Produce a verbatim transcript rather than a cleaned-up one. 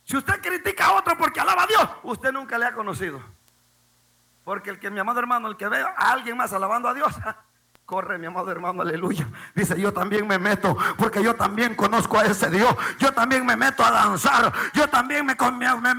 Si usted critica a otro porque alaba a Dios, usted nunca le ha conocido. Porque el que, mi amado hermano, el que ve a alguien más alabando a Dios, corre, mi amado hermano, aleluya. Dice, yo también me meto, porque yo también conozco a ese Dios. Yo también me meto a danzar. Yo también me, me